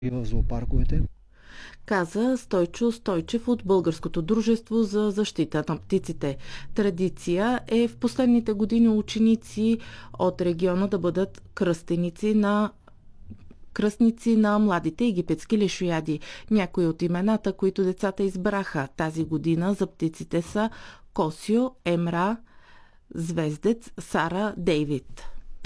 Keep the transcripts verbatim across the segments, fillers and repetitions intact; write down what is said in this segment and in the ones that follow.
и в зоопарковете. Каза Стойчо Стойчев от Българското дружество за защита на птиците. Традиция е в последните години ученици от региона да бъдат кръстеници на кръстници на младите египетски лешояди. Някои от имената, които децата избраха тази година за птиците са Косио, Емра, Звездец, Сара, Дейвид.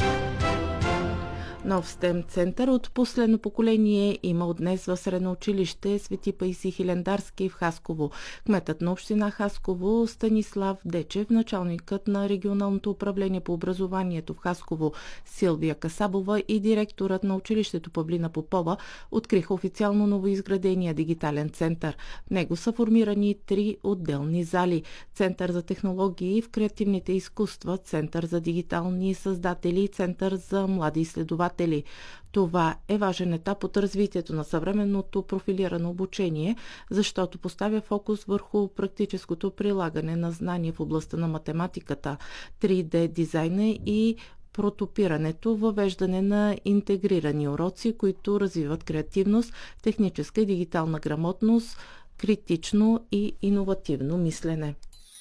Нов стем център от последно поколение има от днес в средно училище Свети Паисий Хилендарски в Хасково. Кметът на община Хасково Станислав Дечев, началникът на регионалното управление по образованието в Хасково Силвия Касабова и директорът на училището Павлина Попова откриха официално новоизградения дигитален център. В него са формирани три отделни зали. Център за технологии в креативните изкуства, Център за дигитални създатели и Център за млади изследователи. Това е важен етап от развитието на съвременното профилирано обучение, защото поставя фокус върху практическото прилагане на знания в областта на математиката, три Д дизайна и прототипирането, въвеждане на интегрирани уроци, които развиват креативност, техническа и дигитална грамотност, критично и иновативно мислене.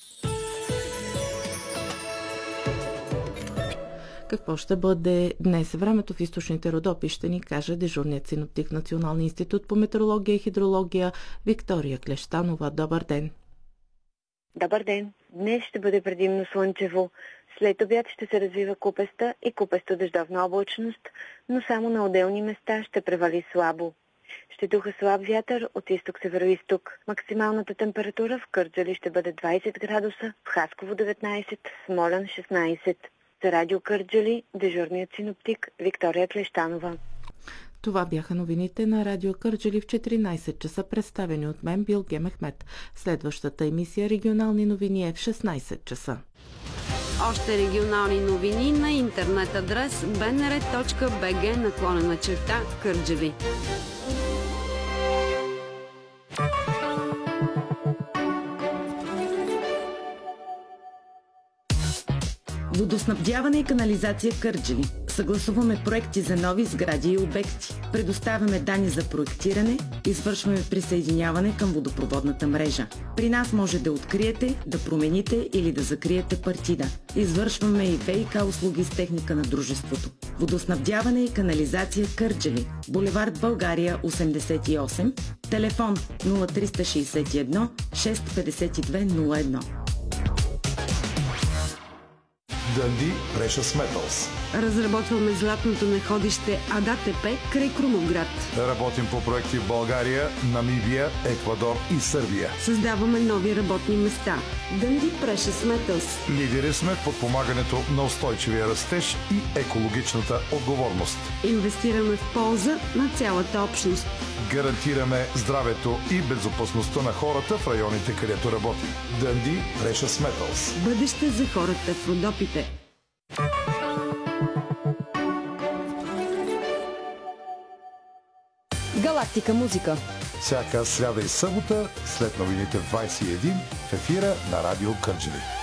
Какво ще бъде днес времето в източните Родопи, ще ни каже дежурният синоптик в Националния институт по метеорология и хидрология Виктория Клещанова. Добър ден! Добър ден! Днес ще бъде предимно слънчево. След обяд ще се развива купеста и купеста дъждовна облачност, но само на отделни места ще превали слабо. Ще духа слаб вятър от изток-североизток. Максималната температура в Кърджали ще бъде двайсет градуса, в Хасково деветнайсет, в Смолян шестнайсет. За Радио Кърджали, дежурният синоптик Виктория Клещанова. Това бяха новините на Радио Кърджали в четиринайсет часа, представени от мен Билге Мехмет. Следващата емисия регионални новини е в шестнайсет часа. Още регионални новини на интернет адрес би ен ар точка би джи наклонена черта Кърджали. Водоснабдяване и канализация Кърджали. Съгласуваме проекти за нови сгради и обекти. Предоставяме данни за проектиране, извършваме присъединяване към водопроводната мрежа. При нас може да откриете, да промените или да закриете партида. Извършваме и ВиК услуги с техника на дружеството. Водоснабдяване и канализация Кърджали. Булевард България осемдесет и осем. Телефон нула три шест едно шест пет две нула едно. Дънди Precious Metals. Разработваме златното находище АДАТП край Крумовград. Работим по проекти в България, Намибия, Еквадор и Сърбия. Създаваме нови работни места. Дънди Precious Metals. Лидери сме в подпомагането на устойчивия растеж и екологичната отговорност. Инвестираме в полза на цялата общност. Гарантираме здравето и безопасността на хората в районите, където работим. Дънди Precious Metals. Бъдеще за хората в Родопите. Галактика музика. Всяка сряда и събота след новините в двайсет и един в ефира на Радио Кърджали.